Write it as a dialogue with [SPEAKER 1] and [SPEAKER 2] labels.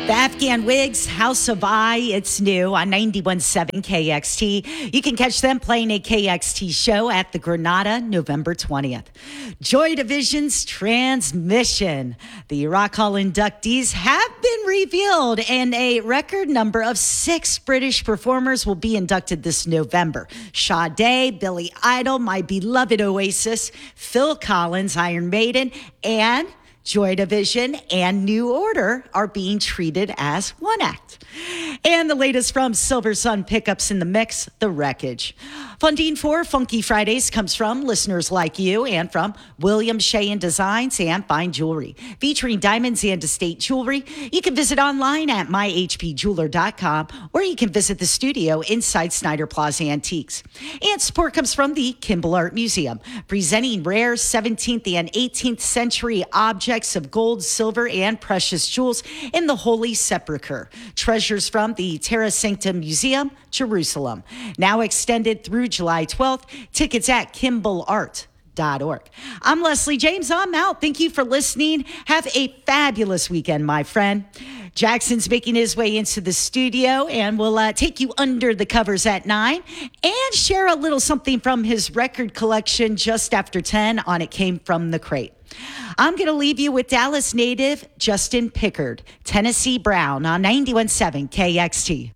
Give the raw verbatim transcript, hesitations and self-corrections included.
[SPEAKER 1] The Afghan Wigs, House of I, it's new on ninety-one point seven K X T. You can catch them playing a K X T show at the Granada November twentieth. Joy Division's Transmission. The Rock Hall inductees have been revealed, and a record number of six British performers will be inducted this November. Sade, Billy Idol, My Beloved Oasis, Phil Collins, Iron Maiden, and Joy Division and New Order are being treated as one act. And the latest from Silver Sun Pickups in the Mix, The Wreckage. Funding for Funky Fridays comes from listeners like you and from William Sheehan Designs and Fine Jewelry. Featuring diamonds and estate jewelry, you can visit online at my h p jeweler dot com or you can visit the studio inside Snyder Plaza Antiques. And support comes from the Kimball Art Museum, presenting rare seventeenth and eighteenth century objects of gold, silver, and precious jewels in the Holy Sepulchre. Treasures from the Terra Sancta Museum, Jerusalem. Now extended through July twelfth. Tickets at kimball art dot org. I'm Leslie James. I'm out. Thank you for listening. Have a fabulous weekend, my friend. Jackson's making his way into the studio and will uh, take you under the covers at nine and share a little something from his record collection just after ten on It Came From the Crate. I'm going to leave you with Dallas native Justin Pickard, Tennessee Brown on ninety-one point seven K X T.